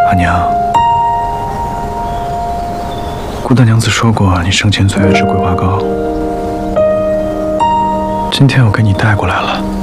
阿娘，顾大娘子说过，你生前最爱吃桂花糕。今天我给你带过来了。